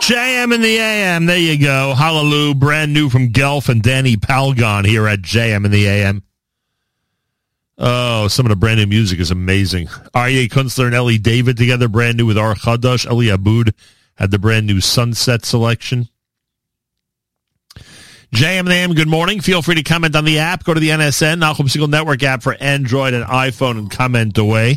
JM in the AM. There you go. Hallelujah. Brand new from Gelf and Danny Palgon here at JM in the AM. Oh, some of the brand new music is amazing. Aryeh Kunstler and Ellie David together, brand new with Ar Chadash. Eli Abud had the brand new Sunset selection. JM in the AM, good morning. Feel free to comment on the app. Go to the NSN, Nachum Segal Network app for Android and iPhone and comment away.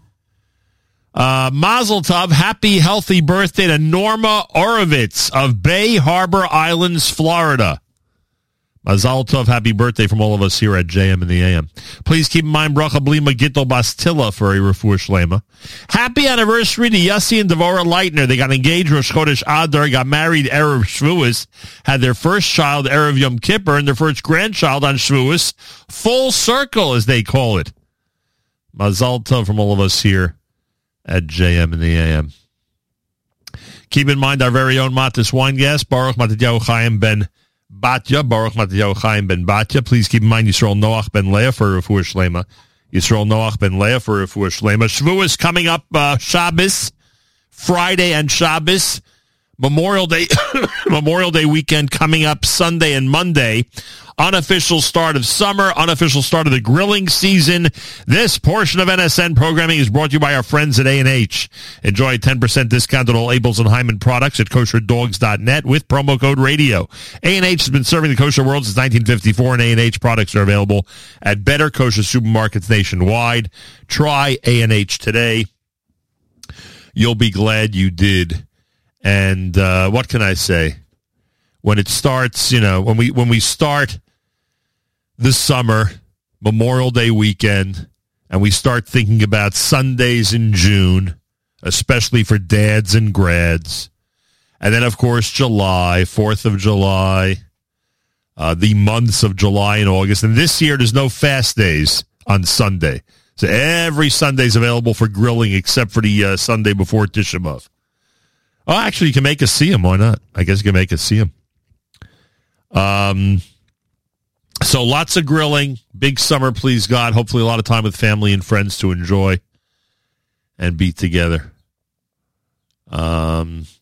Mazel Tov, happy, healthy birthday to Norma Orovitz of Bay Harbor Islands, Florida. Mazel Tov, happy birthday from all of us here at JM in the AM. Please keep in mind Bracha Blima Gittel Bastilla for a refuah shlema. Happy anniversary to Yossi and Devorah Leitner. They got engaged Rosh Chodesh Adar, got married Erev Shavuos, had their first child Erev Yom Kippur, and their first grandchild on Shavuos. Full circle, as they call it. Mazel Tov from all of us here at JM in the AM. Keep in mind our very own Matis wine guest, Baruch Matityahu Chaim ben Batya, Baruch Matityahu Chaim ben Batya. Please keep in mind Yisrael Noach ben Leah for refuah shlema. Yisrael Noach ben Leah for refuah shlema. Shavuos coming up, Shabbos, Friday and Shabbos. Memorial Day weekend coming up Sunday and Monday. Unofficial start of summer, unofficial start of the grilling season. This portion of NSN programming is brought to you by our friends at A&H. Enjoy a 10% discount on all Abels and Hyman products at kosherdogs.net with promo code radio. A&H has been serving the kosher world since 1954, and A&H products are available at better kosher supermarkets nationwide. Try A&H today. You'll be glad you did. And what can I say? When it starts, when we start this summer, Memorial Day weekend, and we start thinking about Sundays in June, especially for dads and grads, and then, of course, July, 4th of July, the months of July and August. And this year, there's no fast days on Sunday. So every Sunday is available for grilling except for the Sunday before Tisha B'Av. Oh, actually, you can make us see him. Why not? I guess you can make us see him. So lots of grilling. Big summer, please God. Hopefully a lot of time with family and friends to enjoy and be together. So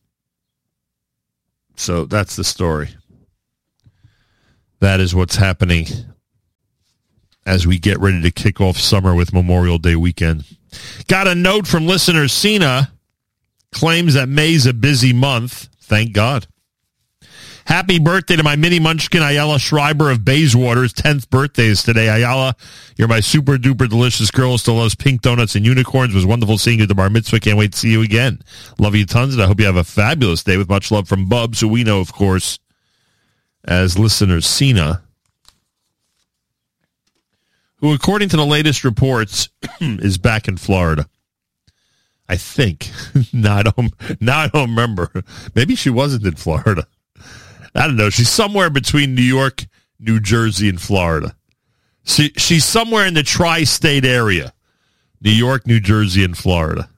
that's the story. That is what's happening as we get ready to kick off summer with Memorial Day weekend. Got a note from listener Sina. Claims that May's a busy month. Thank God. Happy birthday to my mini munchkin, Ayala Schreiber of Bayswater's 10th birthday is today. Ayala, you're my super duper delicious girl. Still loves pink donuts and unicorns. It was wonderful seeing you at the bar mitzvah. Can't wait to see you again. Love you tons, and I hope you have a fabulous day with much love from Bubs, who we know, of course, as listener Sina, who, according to the latest reports, is back in Florida. I think. I don't remember. Maybe she wasn't in Florida. I don't know. She's somewhere between New York, New Jersey, and Florida. She's somewhere in the tri-state area. New York, New Jersey, and Florida.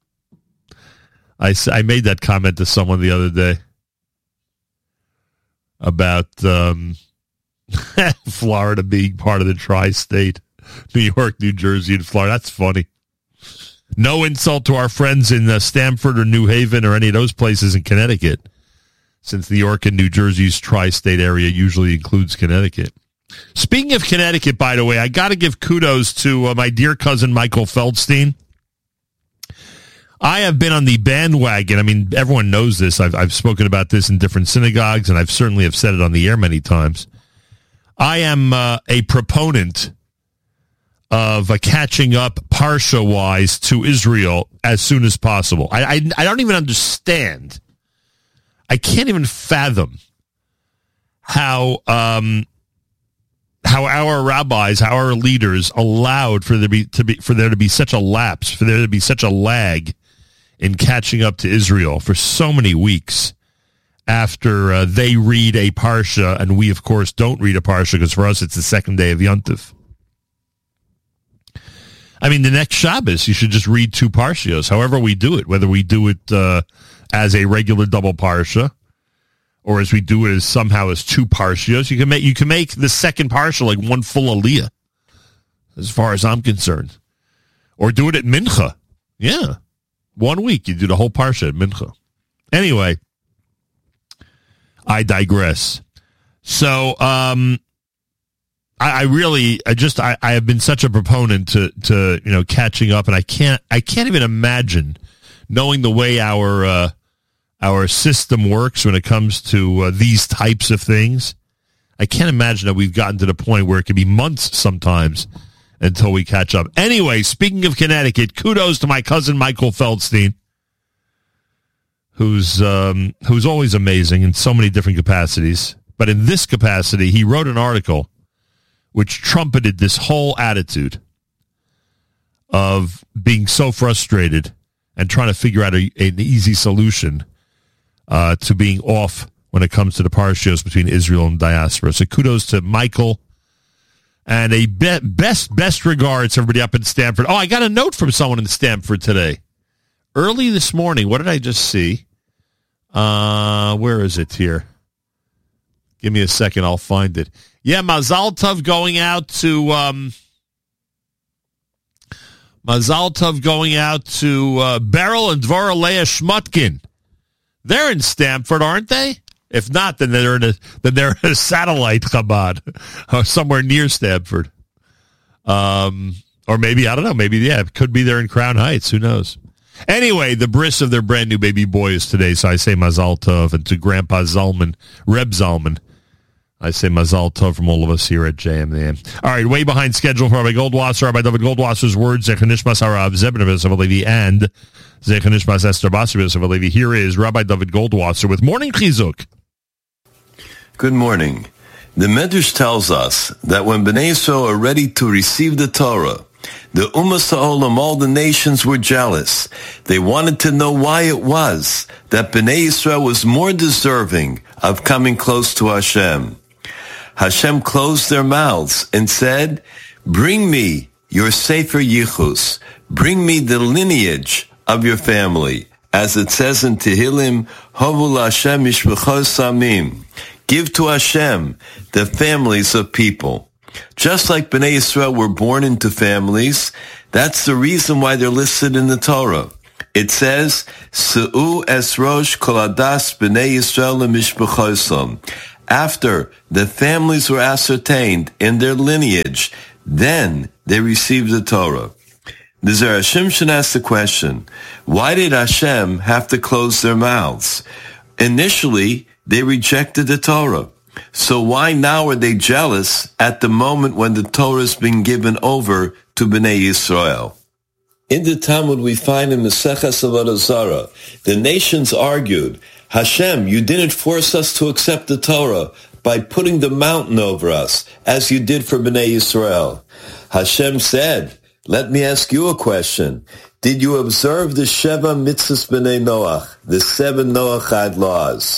I made that comment to someone the other day about Florida being part of the tri-state. New York, New Jersey, and Florida. That's funny. No insult to our friends in Stamford or New Haven or any of those places in Connecticut, since New York and New Jersey's tri-state area usually includes Connecticut. Speaking of Connecticut, by the way, I got to give kudos to my dear cousin Michael Feldstein. I have been on the bandwagon. I mean, everyone knows this. I've spoken about this in different synagogues, and I've certainly have said it on the air many times. I am a proponent of catching up Parsha-wise to Israel as soon as possible. I don't even understand. I can't even fathom how our rabbis, how our leaders allowed for there to be such a lapse, for there to be such a lag in catching up to Israel for so many weeks after they read a Parsha, and we, of course, don't read a Parsha because for us it's the second day of Yontif. I mean, the next Shabbos, you should just read 2 Parshios, however we do it, whether we do it as a regular double Parsha or as we do it as somehow as 2 Parshios. You can make the second Parsha like one full Aliyah, as far as I'm concerned. Or do it at Mincha. Yeah. 1 week, you do the whole Parsha at Mincha. Anyway, I digress. So, I have been such a proponent to catching up, and I can't even imagine knowing the way our system works when it comes to these types of things. I can't imagine that we've gotten to the point where it can be months sometimes until we catch up. Anyway, speaking of Connecticut, kudos to my cousin Michael Feldstein, who's always amazing in so many different capacities. But in this capacity, he wrote an article which trumpeted this whole attitude of being so frustrated and trying to figure out an easy solution to being off when it comes to the parashiyos between Israel and diaspora. So kudos to Michael, and a best regards to everybody up in Stamford. Oh, I got a note from someone in Stamford today. Early this morning, what did I just see? Where is it here? Give me a second, I'll find it. Yeah, Mazal Tov going out to Beryl and Dvorah Leah Shmutkin. They're in Stamford, aren't they? If not, then they're in a satellite Chabad or somewhere near Stamford. Or maybe, I don't know, it could be they're in Crown Heights. Who knows? Anyway, the bris of their brand new baby boy is today, so I say Mazal Tov. And to Grandpa Zalman, Reb Zalman, I say Mazal Tov from all of us here at JM. All right, way behind schedule for Rabbi Goldwasser. Rabbi David Goldwasser's words, Zecher Nishmas Harav Zebner Yosef Alevi, and Zecher Nishmas Esther Basar Yosef Alevi. Here is Rabbi David Goldwasser with Morning Chizuk. Good morning. The Medrash tells us that when Bnei Yisrael are ready to receive the Torah, the Ummas Ha'olam, all the nations, were jealous. They wanted to know why it was that Bnei Yisrael was more deserving of coming close to Hashem. Hashem closed their mouths and said, "Bring me your Sefer Yichus. Bring me the lineage of your family." As it says in Tehillim, Hovu Hashem Mishpachos Samim. Give to Hashem the families of people. Just like Bnei Yisrael were born into families, that's the reason why they're listed in the Torah. It says, Se'u es rosh kol adas Bnei Yisrael le'mishpachosam. After the families were ascertained in their lineage, then they received the Torah. The Zera Shimshon asked the question, why did Hashem have to close their mouths? Initially, they rejected the Torah. So why now are they jealous at the moment when the Torah has been given over to Bnei Yisrael? In the Talmud we find in Maseches Avodah Zarah, the nations argued, Hashem, you didn't force us to accept the Torah by putting the mountain over us, as you did for Bnei Yisrael. Hashem said, let me ask you a question. Did you observe the Sheva Mitzvahs Bnei Noach, the 7 Noachide laws?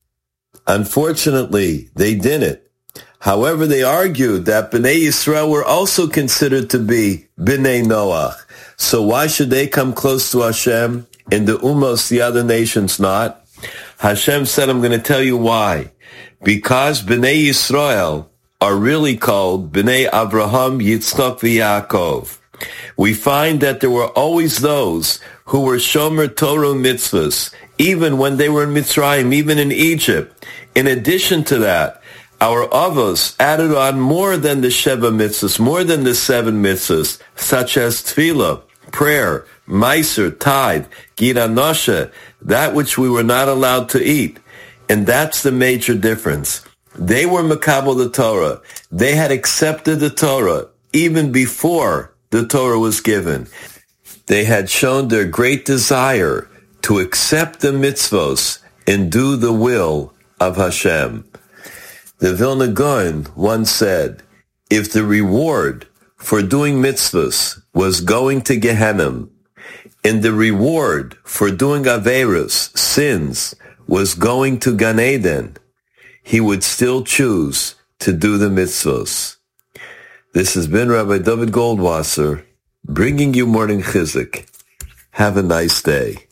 Unfortunately, they didn't. However, they argued that Bnei Yisrael were also considered to be Bnei Noach. So why should they come close to Hashem and the Ummos, the other nations, not? Hashem said, I'm going to tell you why. Because Bnei Yisrael are really called Bnei Avraham, Yitzchak, Yaakov. We find that there were always those who were Shomer Torah mitzvahs, even when they were in Mitzrayim, even in Egypt. In addition to that, our Avos added on more than the Sheva mitzvahs, more than the 7 mitzvahs, such as Tefillah, prayer, Meiser, tithe, Gid Anosha, that which we were not allowed to eat. And that's the major difference. They were Makabel the Torah. They had accepted the Torah even before the Torah was given. They had shown their great desire to accept the mitzvos and do the will of Hashem. The Vilna Gaon once said, if the reward for doing mitzvos was going to Gehenna, and the reward for doing Averos, sins, was going to Gan Eden, he would still choose to do the mitzvos. This has been Rabbi David Goldwasser, bringing you Morning Chizuk. Have a nice day.